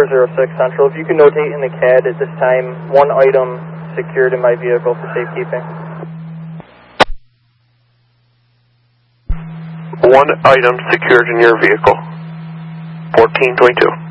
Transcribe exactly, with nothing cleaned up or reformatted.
zero six Central. If you could notate in the C A D at this time, one item secured in my vehicle for safekeeping. One item secured in your vehicle. fourteen twenty-two.